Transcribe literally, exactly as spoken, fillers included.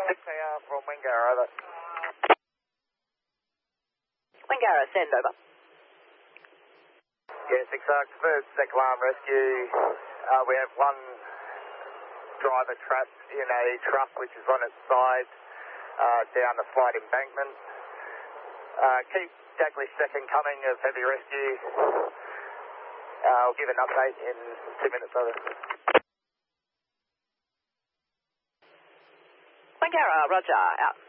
six A R from Wingara, over. Wingara, send over. Yeah, six A R, first second alarm rescue. Uh, we have one driver trapped in a truck which is on its side uh, down the flight embankment. Uh, keep Daglish second coming of heavy rescue. Uh, I'll give an update in two minutes, over. Wingara, roger, out.